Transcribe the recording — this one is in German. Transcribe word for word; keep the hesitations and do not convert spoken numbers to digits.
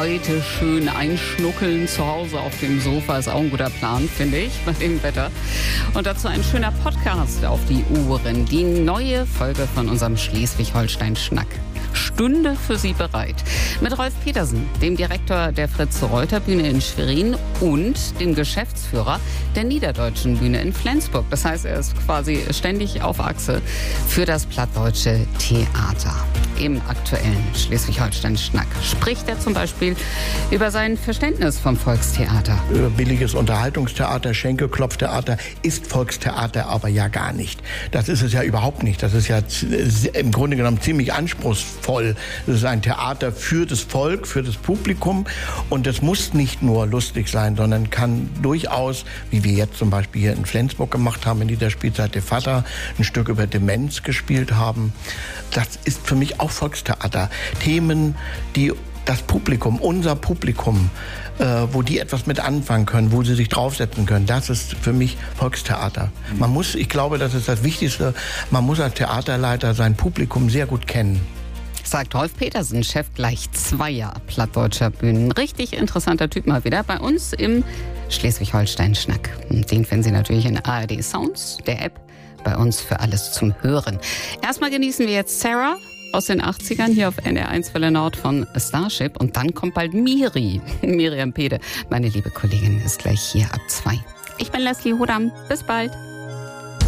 heute schön einschnuckeln zu Hause auf dem Sofa ist auch ein guter Plan, finde ich, bei dem Wetter. Und dazu ein schöner Podcast auf die Ohren. Die neue Folge von unserem Schleswig-Holstein-Schnack. Stünde für Sie bereit. Mit Rolf Petersen, dem Direktor der Fritz-Reuter-Bühne in Schwerin und dem Geschäftsführer der Niederdeutschen Bühne in Flensburg. Das heißt, er ist quasi ständig auf Achse für das plattdeutsche Theater. Im aktuellen Schleswig-Holstein-Schnack spricht er zum Beispiel über sein Verständnis vom Volkstheater. Billiges Unterhaltungstheater, Schenkelklopftheater ist Volkstheater aber ja gar nicht. Das ist es ja überhaupt nicht. Das ist ja im Grunde genommen ziemlich anspruchsvoll. Das ist ein Theater für das Volk, für das Publikum. Und das muss nicht nur lustig sein, sondern kann durchaus, wie wir jetzt zum Beispiel hier in Flensburg gemacht haben, in dieser Spielzeit de Vater, ein Stück über Demenz gespielt haben. Das ist für mich auch Volkstheater. Themen, die das Publikum, unser Publikum, äh, wo die etwas mit anfangen können, wo sie sich draufsetzen können, das ist für mich Volkstheater. Man muss, ich glaube, das ist das Wichtigste, man muss als Theaterleiter sein Publikum sehr gut kennen. Sagt Rolf Petersen, Chef gleich zweier plattdeutscher Bühnen. Richtig interessanter Typ mal wieder bei uns im Schleswig-Holstein-Schnack. Den finden Sie natürlich in A R D Sounds, der App, bei uns für alles zum Hören. Erstmal genießen wir jetzt Sarah aus den achtzigern hier auf N R eins Welle Nord von Starship. Und dann kommt bald Miri, Miriam Pede. Meine liebe Kollegin ist gleich hier ab zwei. Ich bin Leslie Hodam. Bis bald.